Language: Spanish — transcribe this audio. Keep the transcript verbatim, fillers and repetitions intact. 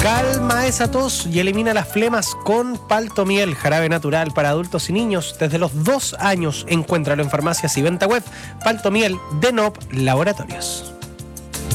Calma esa tos y elimina las flemas con Paltomiel, jarabe natural para adultos y niños desde los dos años. Encuéntralo en farmacias y venta web. Paltomiel de N O P Laboratorios.